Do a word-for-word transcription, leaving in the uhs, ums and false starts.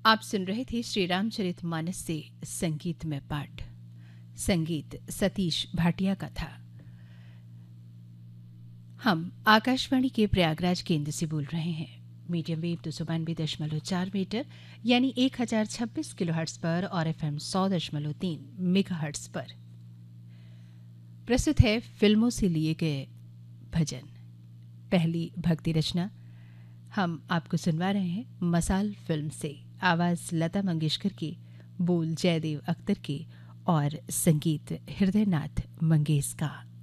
आप सुन रहे थे श्री रामचरितमानस से संगीत में पाठ। संगीत सतीश भाटिया का था। हम आकाशवाणी के प्रयागराज केंद्र से बोल रहे हैं। मीडियम वेव दो सौ बानवे दशमलव चार मीटर यानी एक हजार छब्बीस किलो हर्ट्ज पर और एफ एम सौ दशमलव तीन मेगा हर्ट्ज पर प्रस्तुत है फिल्मों से लिए गए भजन। पहली भक्ति रचना हम आपको सुनवा रहे हैं मसाल फिल्म से। आवाज लता मंगेशकर की, बोल जयदेव अख्तर के और संगीत हृदयनाथ मंगेश का।